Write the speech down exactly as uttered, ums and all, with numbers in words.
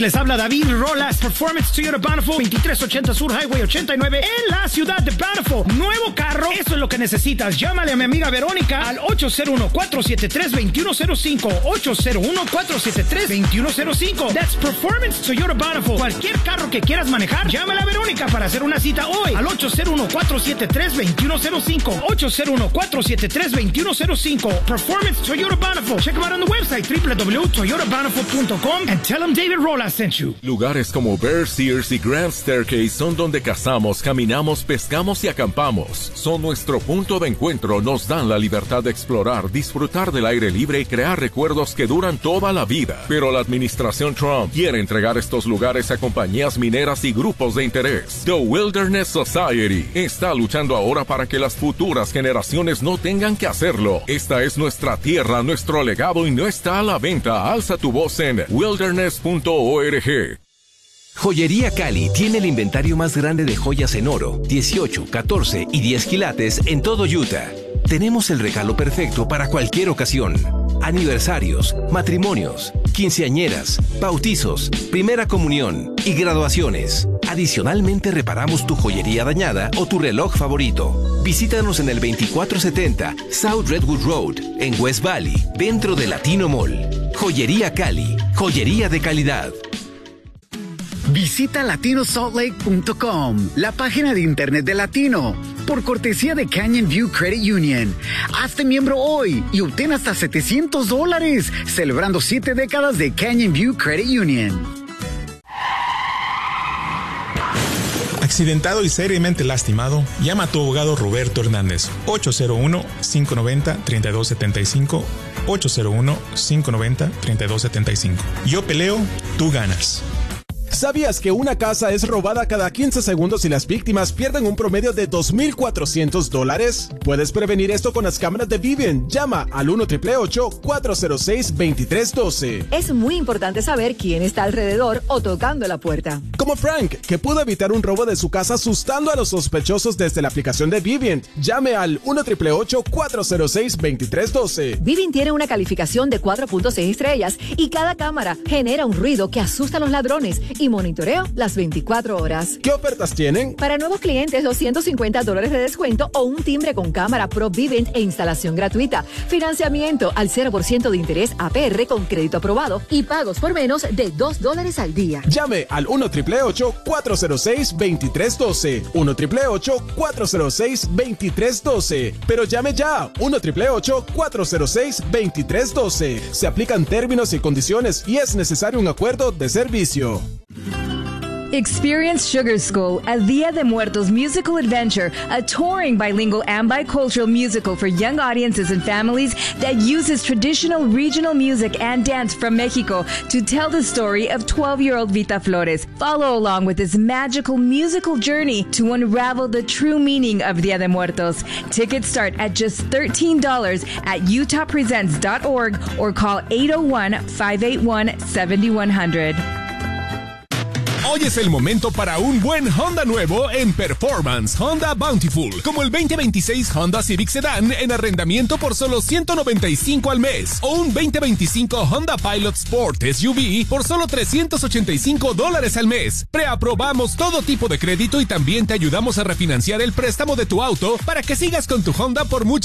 Les habla David Rolas, Performance Toyota Bountiful, veintitrés ochenta Sur Highway ochenta y nueve en la ciudad de Bountiful. Nuevo carro, eso es lo que necesitas. Llámale a mi amiga Verónica al ocho cero uno, cuatro siete tres, dos uno cero cinco, ocho cero uno, cuatro siete tres, dos uno cero cinco. That's Performance Toyota Bountiful. Cualquier carro que quieras manejar, llámale a Verónica para hacer una cita hoy al ocho cero uno, cuatro siete tres, dos uno cero cinco, ocho cero uno, cuatro siete tres, dos uno cero cinco. Performance Toyota Bountiful. Check them out on the website w w w punto toyota bountiful punto com and tell them David Rolas sent you. Lugares como Bear Sears y Grand Staircase son donde cazamos, caminamos, pescamos y acampamos. Son nuestro punto de encuentro, nos dan la libertad de explorar, disfrutar del aire libre y crear recuerdos que duran toda la vida. Pero la administración Trump quiere entregar estos lugares a compañías mineras y grupos de interés. The Wilderness Society está luchando ahora para que las futuras generaciones no tengan que hacerlo. Esta es nuestra tierra, nuestro legado y no está a la venta. Alza tu voz en wilderness punto org. Joyería Cali tiene el inventario más grande de joyas en oro, dieciocho, catorce y diez quilates en todo Utah. Tenemos el regalo perfecto para cualquier ocasión. Aniversarios, matrimonios, quinceañeras, bautizos, primera comunión y graduaciones. Adicionalmente reparamos tu joyería dañada o tu reloj favorito. Visítanos en el veinticuatro setenta South Redwood Road, en West Valley, dentro de Latino Mall. Joyería Cali, joyería de calidad. Visita latino salt lake punto com, la página de internet de Latino, por cortesía de Canyon View Credit Union. Hazte miembro hoy y obtén hasta setecientos dólares, celebrando siete décadas de Canyon View Credit Union. Accidentado y seriamente lastimado, llama a tu abogado Roberto Hernández, ocho cero uno, cinco nueve cero, tres dos siete cinco, ocho cero uno, cinco nueve cero, tres dos siete cinco. Yo peleo, tú ganas. ¿Sabías que una casa es robada cada quince segundos y las víctimas pierden un promedio de dos mil cuatrocientos dólares? Puedes prevenir esto con las cámaras de Vivint. Llama al uno, ocho ocho ocho, cuatro cero seis, dos tres uno dos. Es muy importante saber quién está alrededor o tocando la puerta. Como Frank, que pudo evitar un robo de su casa asustando a los sospechosos desde la aplicación de Vivint. Llame al uno, ocho ocho ocho, cuatro cero seis, dos tres uno dos. Vivint tiene una calificación de cuatro punto seis estrellas y cada cámara genera un ruido que asusta a los ladrones y monitoreo las veinticuatro horas. ¿Qué ofertas tienen? Para nuevos clientes, doscientos cincuenta dólares de descuento o un timbre con cámara Pro Vivint e instalación gratuita. Financiamiento al cero por ciento de interés A P R con crédito aprobado y pagos por menos de dos dólares al día. Llame al uno, ocho ocho ocho, cuatro cero seis, dos tres uno dos. uno, ocho ocho ocho, cuatro cero seis, dos tres uno dos. Pero llame ya. uno, ocho ocho ocho, cuatro cero seis, dos tres uno dos. Se aplican términos y condiciones y es necesario un acuerdo de servicio. Experience Sugar School, a Dia de Muertos musical adventure, a touring bilingual and bicultural musical for young audiences and families that uses traditional regional music and dance from Mexico to tell the story of twelve-year-old Vita Flores. Follow along with this magical musical journey to unravel the true meaning of Dia de Muertos. Tickets start at just thirteen dollars at utah presents dot org or call eight oh one, five eight one, seven one zero zero. Hoy es el momento para un buen Honda nuevo en Performance Honda Bountiful, como el veinte veintiséis Honda Civic Sedan en arrendamiento por solo ciento noventa y cinco al mes, o un veinte veinticinco Honda Pilot Sport S U V por solo trescientos ochenta y cinco dólares al mes. Preaprobamos todo tipo de crédito y también te ayudamos a refinanciar el préstamo de tu auto para que sigas con tu Honda por mucho